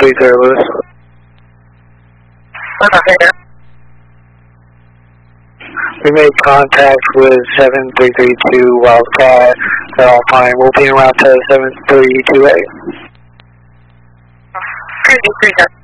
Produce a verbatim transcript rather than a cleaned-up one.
three zero, Lewis. We made contact with seven three three two Wildcat at all time. We'll be en route to seven three two eight. three three zero.